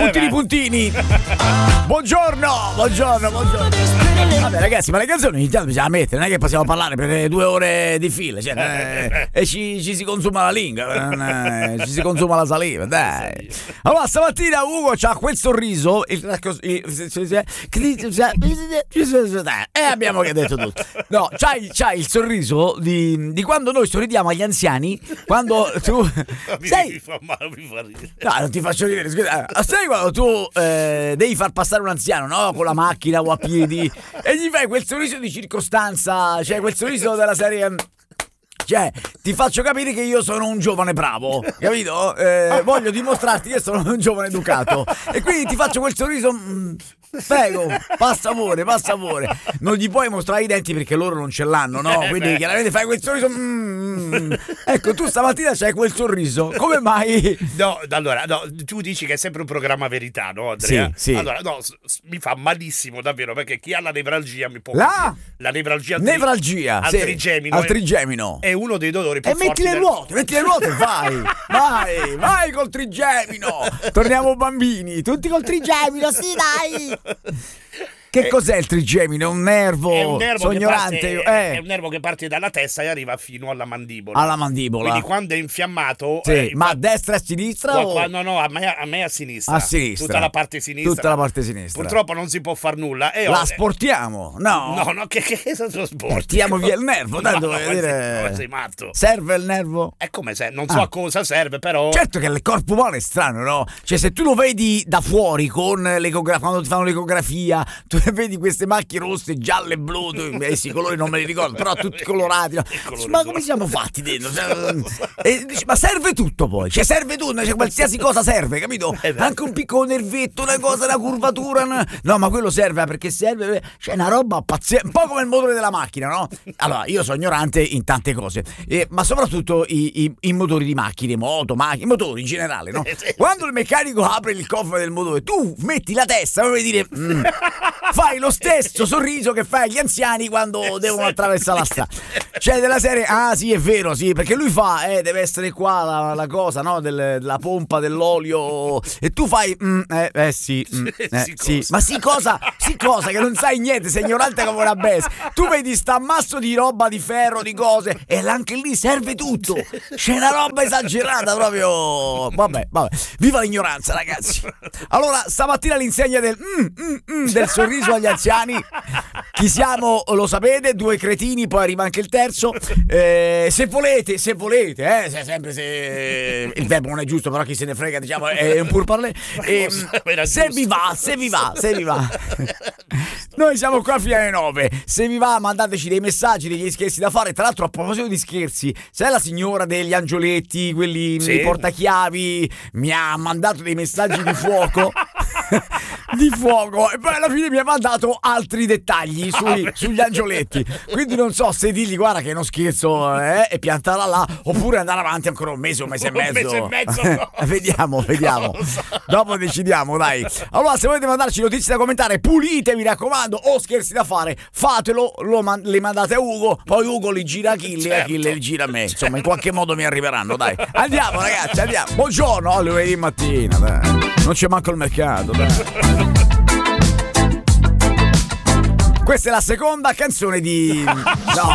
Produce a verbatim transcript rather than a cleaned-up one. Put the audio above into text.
puntini puntini. Buongiorno, buongiorno, buongiorno. Vabbè ragazzi, ma le canzoni ogni tanto bisogna mettere, non è che possiamo parlare per due ore di fila, cioè, eh, e ci, ci si consuma la lingua, eh, ci si consuma la saliva, dai. Allora stamattina Ugo c'ha quel sorriso e abbiamo detto tutto. No, c'hai, c'hai il sorriso di, di quando noi sorridiamo agli anziani, quando tu mi, sai, mi fa male, mi fa ridere. no, non ti faccio ridere, scusa. Sai quando tu eh, devi far passare un anziano, no? Con la macchina o a piedi e gli fai quel sorriso di circostanza, cioè quel sorriso della serie, cioè ti faccio capire che io sono un giovane bravo, capito? Eh, voglio dimostrarti che sono un giovane educato e quindi ti faccio quel sorriso. mm, Prego, passa pure, passa pure. Non gli puoi mostrare i denti perché loro non ce l'hanno, no? Quindi chiaramente fai quel sorriso. mm, mm. Ecco, tu stamattina c'hai quel sorriso. Come mai? No, allora, no, tu dici che è sempre un programma verità, no, Andrea? Sì, sì. Allora, no, s- s- mi fa malissimo davvero perché chi ha la nevralgia mi può La? la nevralgia al tri- Nevralgia, al sì. trigemino Al è- trigemino. è uno dei dolori più E forti metti le del- ruote, metti le ruote e vai, vai, vai col trigemino. Torniamo bambini, tutti col trigemino, sì dai. Che cos'è il trigemino? È un nervo, È un nervo, sono che ignorante, parte, eh. è un nervo che parte dalla testa e arriva fino alla mandibola. Alla mandibola. Quindi quando è infiammato, Sì, eh, ma a infatti- destra e a sinistra Qua- o qua- no, no, a me, a me a sinistra. a sinistra? Tutta la parte sinistra. Tutta la parte sinistra. Purtroppo non si può far nulla. E La ho- sportiamo? No. No, no, che, che sono sport? Portiamo via il nervo, tanto No, voglio ma sei- dire. ma sei matto. Serve il nervo? È come se, non so Ah. a cosa serve, però. Certo che il corpo umano è strano, no? Cioè se tu lo vedi da fuori con l'ecografia, quando ti fanno l'ecografia, tu vedi queste macchie rosse, gialle, blu, tu, eh, sì, i colori non me li ricordo, però tutti colorati. No? colori Ma sono- come siamo fatti dentro? Cioè, e dici, ma serve tutto poi, cioè serve tutto, cioè, qualsiasi cosa serve, capito? Anche un piccolo nervetto, una cosa, una curvatura, una... no, ma quello serve perché serve, cioè una roba pazzesca, un po' come il motore della macchina, no? Allora, io sono ignorante in tante cose, eh, ma soprattutto i, i, i motori di macchine, moto, macchine, motori in generale, no? Quando il meccanico apre il cofano del motore, tu metti la testa, vuoi dire, mm, fai lo stesso sorriso che fai agli anziani quando devono attraversare la strada. Cioè della serie, ah sì è vero, sì, perché lui fa, eh, deve essere qua la, la cosa, no, del, la pompa dell'olio e tu fai, mm, eh, eh sì, mm, eh, Sì, sì, cosa. ma sì cosa, sì cosa, che non sai niente, sei ignorante come una bestia. Tu vedi sta ammasso di roba, di ferro, di cose e anche lì serve tutto. C'è una roba esagerata proprio. Vabbè, vabbè, viva l'ignoranza ragazzi. Allora, stamattina all'insegna del, mm, mm, mm, del sorriso agli anziani. Chi siamo lo sapete, due cretini, poi arriva anche il terzo. Eh, se volete, se volete, eh, se, sempre se il verbo non è giusto, però chi se ne frega, diciamo, è un pur parler. Eh, Era se giusto. vi va, se vi va, se vi va. Noi siamo qua fino alle nove. Se vi va, mandateci dei messaggi, degli scherzi da fare. Tra l'altro, a proposito di scherzi, sai la signora degli angioletti, quelli Sì. nei portachiavi, mi ha mandato dei messaggi di fuoco. Di fuoco e poi alla fine mi ha mandato altri dettagli sui, sugli angioletti, quindi non so se dirgli guarda che è uno scherzo eh, e piantarla là oppure andare avanti ancora un mese, un mese e Un mezzo, mese e mezzo, no. vediamo, vediamo dopo decidiamo, dai. Allora se volete mandarci notizie da commentare pulite, mi raccomando, o scherzi da fare, fatelo, lo man- le mandate a Ugo, poi Ugo li gira a Achille e Achille li gira a me, insomma in qualche modo mi arriveranno, dai. Andiamo ragazzi, andiamo, buongiorno, oh, lunedì mattina, dai. Non c'è manco il mercato, dai. Questa è la seconda canzone di... No.